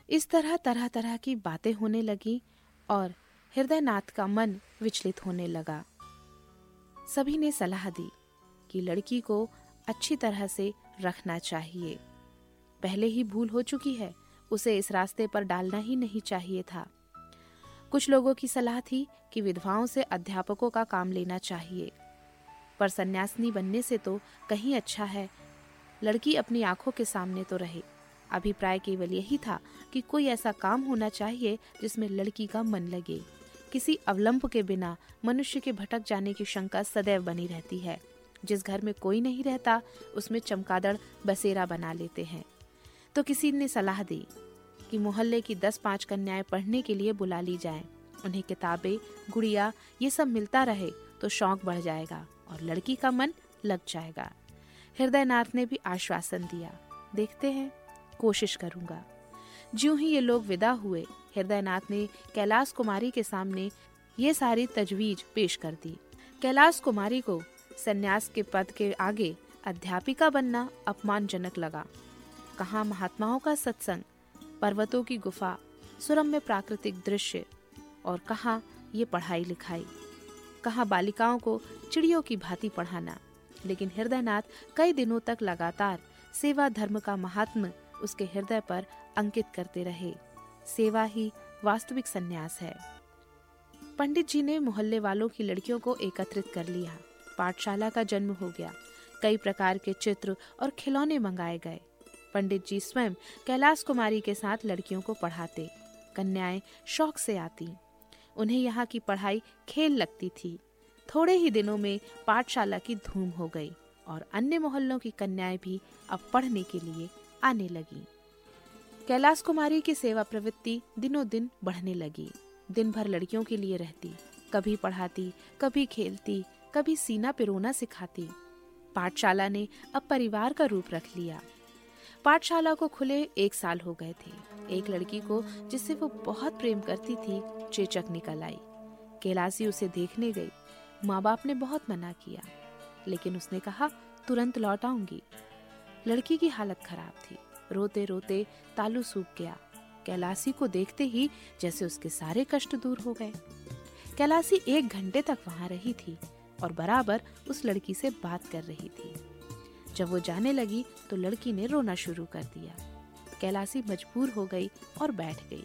इस तरह तरह तरह की बातें होने लगी और हृदयनाथ का मन विचलित होने लगा। सभी ने सलाह दी कि लड़की को अच्छी तरह से रखना चाहिए। पहले ही भूल हो चुकी है, उसे इस रास्ते पर डालना ही नहीं चाहिए था। कुछ लोगों की सलाह थी कि विधवाओं से अध्यापकों का काम लेना चाहिए, पर सन्यासिनी बनने से तो कहीं अच्छा है लड़की अपनी आंखों के सामने तो रहे। अभिप्राय केवल यही था कि कोई ऐसा काम होना चाहिए जिसमें लड़की का मन लगे। किसी अवलंब के बिना मनुष्य के भटक जाने की शंका सदैव बनी रहती है। जिस घर में कोई नहीं रहता उसमें चमगादड़ बसेरा बना लेते हैं। तो किसी ने सलाह दी कि मोहल्ले की 10-5 कन्याएं पढ़ने के लिए बुला ली जाएं। उन्हें किताबें, गुड़िया ये सब मिलता रहे तो शौक बढ़ जाएगा और लड़की का मन लग जाएगा। हृदयनाथ ने भी आश्वासन दिया, देखते हैं, कोशिश करूंगा। ज्यों ही ये लोग विदा हुए, हृदयनाथ ने कैलाश कुमारी के सामने ये सारी तजवीज पेश कर दी। कैलाश कुमारी को सन्यास के पद के आगे अध्यापिका बनना अपमानजनक लगा। कहाँ महात्माओं का सत्संग, पर्वतों की गुफा, सुरम्य प्राकृतिक दृश्य, और कहाँ ये पढ़ाई लिखाई, कहाँ बालिकाओं को चिड़ियों की भांति पढ़ाना। लेकिन हृदयनाथ कई दिनों तक लगातार सेवा धर्म का महात्म उसके हृदय पर अंकित करते रहे। सेवा ही वास्तविक सन्यास है। पंडित जी ने मोहल्ले वालों की लड़कियों को एकत्रित कर लिया। पाठशाला का जन्म हो गया। कई प्रकार के चित्र और खिलौने मंगाए गए। पंडित जी स्वयं कैलाश कुमारी के साथ लड़कियों को पढ़ाते। कन्याएं शौक से आती। उन्हें यहाँ की पढ़ाई खेल लगती थी। थोड़े ही दिनों में पाठशाला की धूम हो गई और अन्य मोहल्लों की कन्याएं भी अब पढ़ने के लिए आने लगी। कैलाश कुमारी की सेवा प्रवृत्ति दिनों दिन बढ़ने लगी। दिन भर लड़कियों के लिए रहती, कभी पढ़ाती, कभी खेलती, कभी सीना पिरोना सिखाती। पाठशाला ने अब परिवार का रूप रख लिया। पाठशाला को खुले 1 साल हो गए थे। एक लड़की को जिससे वो बहुत प्रेम करती थी चेचक निकल आई। कैलाशी उसे देखने गई। माँ बाप ने बहुत मना किया, लेकिन उसने कहा तुरंत लौट आऊंगी। लड़की की हालत खराब थी। रोते रोते तालू सूख गया। कैलाशी को देखते ही जैसे उसके सारे कष्ट दूर हो गए। कैलाशी 1 घंटे तक वहां रही थी और बराबर उस लड़की से बात कर रही थी। जब वो जाने लगी तो लड़की ने रोना शुरू कर दिया। कैलाशी मजबूर हो गई और बैठ गई।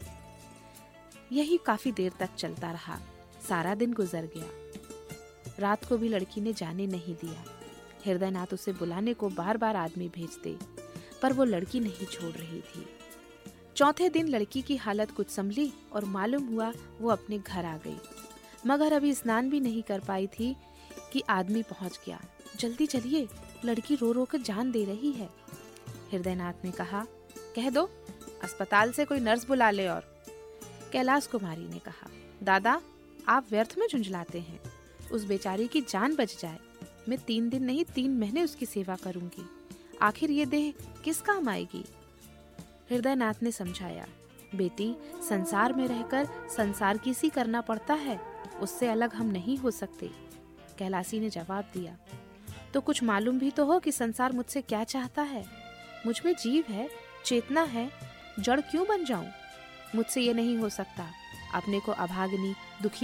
यही काफी देर तक चलता रहा। सारा दिन गुजर गया। रात को भी लड़की ने जाने नहीं दिया। हृदयनाथ उसे बुलाने को बार बार आदमी भेजते, पर वो लड़की नहीं छोड़ रही थी। चौथे दिन लड़की की हालत कुछ संभली और मालूम हुआ वो अपने घर आ गई। मगर अभी स्नान भी नहीं कर पाई थी कि आदमी पहुंच गया। जल्दी चलिए, लड़की रो रो कर जान दे रही है। हृदयनाथ ने कहा, कह दो अस्पताल से कोई नर्स बुला ले। और कैलाश कुमारी ने कहा, दादा आप व्यर्थ में झुंझलाते हैं। उस बेचारी की जान बच जाए। मैं 3 दिन नहीं 3 महीने उसकी सेवा करूंगी। आखिर ये देह किस काम आएगी। हृदयनाथ ने समझाया, बेटी संसार में रहकर संसार की सी करना पड़ता है, उससे अलग हम नहीं हो सकते। कैलाशी ने जवाब दिया, तो कुछ मालूम भी तो हो कि संसार मुझसे क्या चाहता है। मुझ में जीव है, चेतना है, जड़ क्यों बन जाऊं। मुझसे ये नहीं हो सकता। अपने को अभागिनी, दुखी